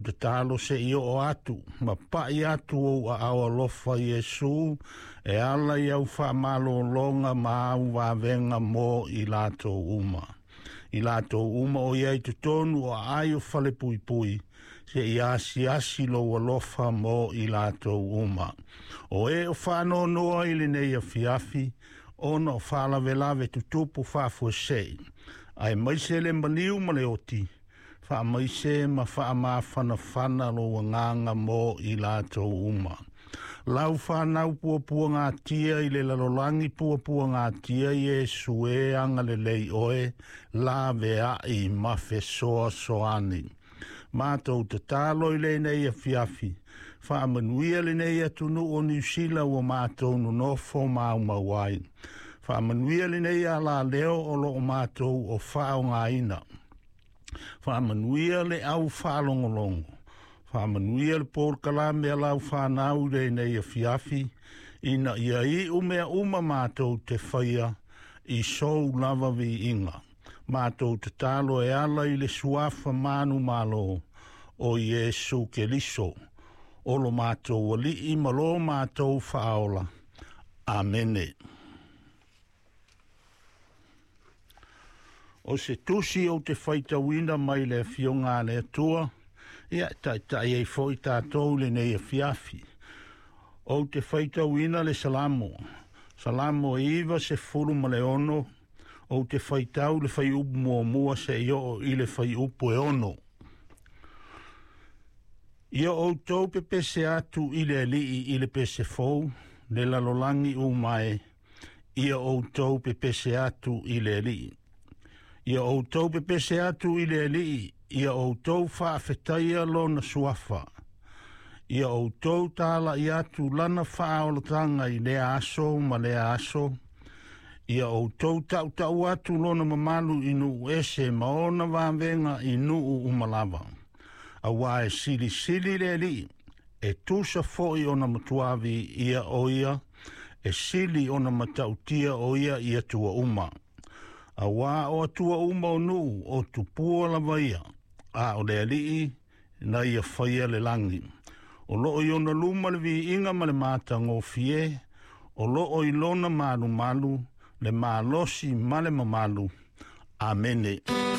te talo se i o atu, ma pai atu o a awa lofa Yesu, e ala i au wha malo longa ma au wavenga mo i lato uma. I lato uma o iei te tonu o aio fale pui pui, se i asi lo lofa mo i lato uma. O e o whano noa i le nei a fiafi, ona o whala velave tutupu whafu sei. Ai maise le maniu ma le oti, wha maise ma wha ma whana lo nganga mo i lato uma. Lau whanau pua ngā tia i le lalolangi pua ngā tia Yesu e anga le lei oe, la vea i mawhe soa soani. Mātou te tālo i le nei a fiafi, wha amanuia le nei atunu o New Zealand o mātou no nofo mau mawai. Wha amanuia le nei a la leo o lo o mātou o whao ngā ina. Wha amanuia le au whalongolongo. Wha amanuia le por kalame a lau whanau le nei a fiafi, ina ia i umea uma mātou te whaia i sou lava vi inga. Mātou te talo e ala i le suafa manu malo o Yesu Keliso. Olo mātou wali i malo mātou whaola. Amene. O se tusi o te whaitawina mai le fionga le atua, ia tai e foi tātou le nei a fiafi. O te whaitawina le salamo. Salamo iwa se furu ma le ono, o te whaitau le whai upu mua se io i le whai upu e ono. Ia o tau pe pese atu i le alii i le pese fau, le lalolangi u mai, ia o tau pe pese atu i le alii. Ia o tau pe pese atu i le alii, ia o tau whaafetaia lo na suafa. Ia o tau tala i atu lana whaolatanga i le aso ma le aso. Ia o tau tau atu lona mamalu inu ese maona wāwenga inu umalava. A wae sili le li, e tusa foi ona matuavi ia o ia, e sili ona matautia o ia tua uma. A wā o tua uma o nu o tupua la vaia, a o le li na ia whaia le langi. O loo i ona luma le vi inga ma le mata ngō fie, o loo i lona malu, le malosi male mamalu. Amene.